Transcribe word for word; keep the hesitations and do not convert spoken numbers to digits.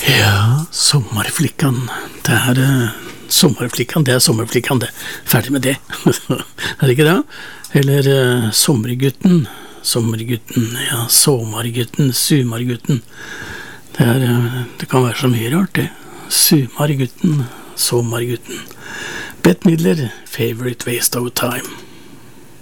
Ja, sommerflikkan. Det er uh, sommerflikkan, det er sommerflikkan, det. Ferdig med det. Er det ikke det? Eller uh, sommergutten. Sommergutten, ja, sommergutten, sumargutten. Det, er, uh, det kan være så mye rart, det. Sumargutten, sommergutten. Bette Midler, Favorite Waste of Time.